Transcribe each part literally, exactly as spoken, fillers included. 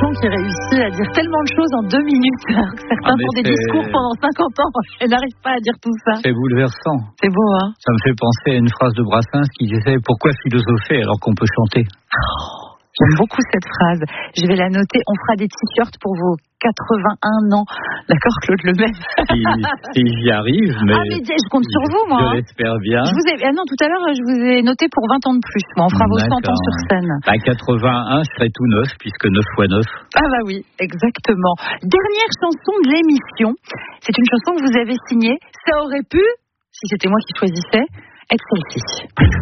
chanson qui réussit à dire tellement de choses en deux minutes, alors que certains ah, font des c'est... discours pendant cinquante ans et n'arrivent pas à dire tout ça. C'est bouleversant. C'est beau, hein? Ça me fait penser à une phrase de Brassens qui disait « Pourquoi philosopher alors qu'on peut chanter ?» Oh, j'aime beaucoup cette phrase. Je vais la noter. On fera des t-shirts pour vos quatre-vingt-un ans. D'accord, Claude Lemel? Si, si j'y arrive, mais... Ah, mais je compte sur vous, moi. Je l'espère bien. Je vous ai... ah non, tout à l'heure, je vous ai noté pour vingt ans de plus. Bon, on fera vos cent ans sur scène. Bah, quatre-vingt-un serait tout neuf, puisque neuf fois neuf. Ah bah oui, exactement. Dernière chanson de l'émission. C'est une chanson que vous avez signée. Ça aurait pu, si c'était moi qui choisissais, être celle-ci.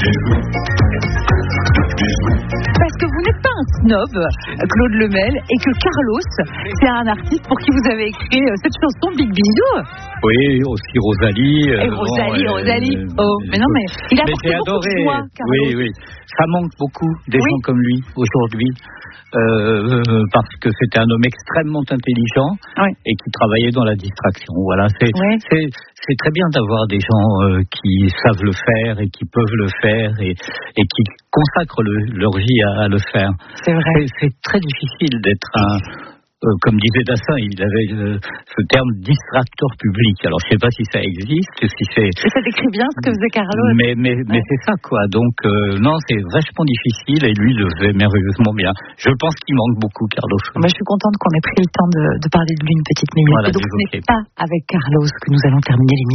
Parce que vous n'êtes pas un snob, Claude Lemel, et que Carlos, c'est un artiste pour qui vous avez écrit cette chanson Big Bisou. Oui, aussi Rosalie. Et Rosalie, bon, Rosalie. Euh, oh, mais non, mais il a mais apporté beaucoup adoré. de joie, Carlos. Oui, oui. Ça manque beaucoup des oui. gens comme lui aujourd'hui. Euh, parce que c'était un homme extrêmement intelligent oui. et qui travaillait dans la distraction. Voilà, c'est, oui. c'est, c'est très bien d'avoir des gens euh, qui savent le faire et qui peuvent le faire et, et qui consacrent le, leur vie à, à le faire. C'est vrai. C'est, c'est très difficile d'être un... Euh, comme disait Dassin, il avait euh, ce terme distracteur public. Alors je ne sais pas si ça existe, si c'est. Et ça décrit bien ce que faisait Carlos. Mais mais ouais. mais c'est ça quoi. Donc euh, non, c'est vachement difficile et lui le faisait merveilleusement bien. Je pense qu'il manque beaucoup Carlos. Bah, je suis contente qu'on ait pris le temps de, de parler de lui une petite minute. Voilà, et donc ce n'est pas avec Carlos que nous allons terminer l'émission.